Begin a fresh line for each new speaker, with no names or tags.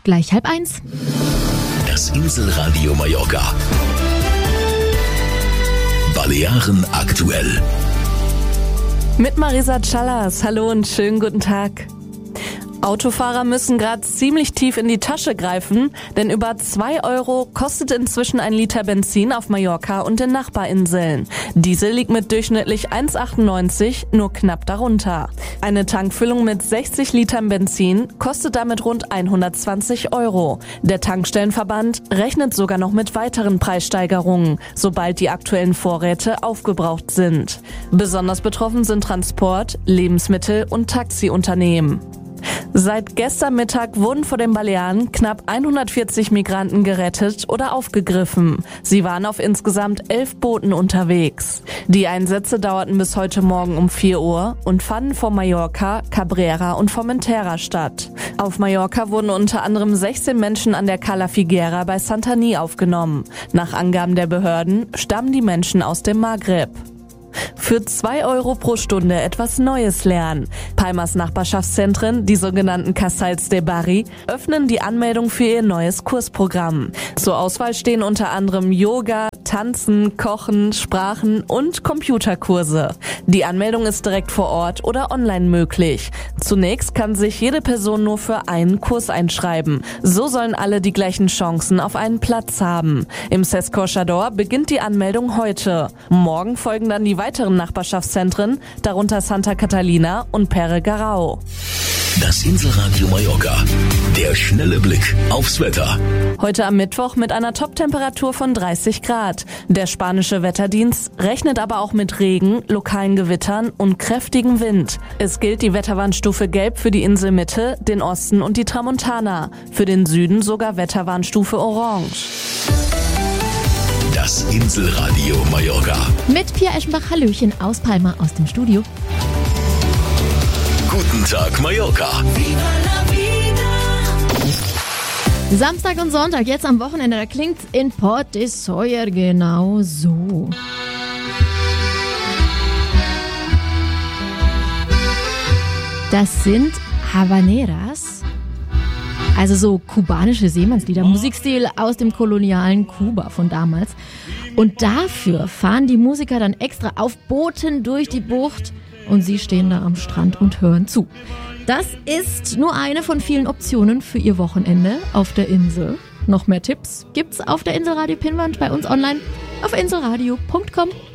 gleich 12:30.
Das Inselradio Mallorca. Balearen aktuell.
Mit Marisa Callas. Hallo und schönen guten Tag. Autofahrer müssen gerade ziemlich tief in die Tasche greifen, denn über 2 Euro kostet inzwischen ein Liter Benzin auf Mallorca und den Nachbarinseln. Diesel liegt mit durchschnittlich 1,98 nur knapp darunter. Eine Tankfüllung mit 60 Litern Benzin kostet damit rund 120 Euro. Der Tankstellenverband rechnet sogar noch mit weiteren Preissteigerungen, sobald die aktuellen Vorräte aufgebraucht sind. Besonders betroffen sind Transport, Lebensmittel und Taxiunternehmen. Seit gestern Mittag wurden vor den Balearen knapp 140 Migranten gerettet oder aufgegriffen. Sie waren auf insgesamt 11 Booten unterwegs. Die Einsätze dauerten bis heute Morgen um 4 Uhr und fanden vor Mallorca, Cabrera und Formentera statt. Auf Mallorca wurden unter anderem 16 Menschen an der Cala Figuera bei Santanyí aufgenommen. Nach Angaben der Behörden stammen die Menschen aus dem Maghreb. Für 2 Euro pro Stunde etwas Neues lernen. Palmas Nachbarschaftszentren, die sogenannten Casals de Barri, öffnen die Anmeldung für ihr neues Kursprogramm. Zur Auswahl stehen unter anderem Yoga, Tanzen, Kochen, Sprachen und Computerkurse. Die Anmeldung ist direkt vor Ort oder online möglich. Zunächst kann sich jede Person nur für einen Kurs einschreiben. So sollen alle die gleichen Chancen auf einen Platz haben. Im Sescorchador beginnt die Anmeldung heute. Morgen folgen dann die weiteren Nachbarschaftszentren, darunter Santa Catalina und Pere Garau.
Das Inselradio Mallorca. Der schnelle Blick aufs Wetter.
Heute am Mittwoch mit einer Toptemperatur von 30 Grad. Der spanische Wetterdienst rechnet aber auch mit Regen, lokalen Gewittern und kräftigem Wind. Es gilt die Wetterwarnstufe Gelb für die Inselmitte, den Osten und die Tramontana. Für den Süden sogar Wetterwarnstufe Orange.
Das Inselradio Mallorca.
Mit Pia Eschenbach, Hallöchen aus Palma aus dem Studio.
Guten Tag Mallorca.
Samstag und Sonntag, jetzt am Wochenende, da klingt's in Port de Sawyer genau so. Das sind Habaneras, also so kubanische Seemannslieder, Musikstil aus dem kolonialen Kuba von damals. Und dafür fahren die Musiker dann extra auf Booten durch die Bucht und sie stehen da am Strand und hören zu. Das ist nur eine von vielen Optionen für Ihr Wochenende auf der Insel. Noch mehr Tipps gibt's auf der Inselradio Pinwand bei uns online auf inselradio.com.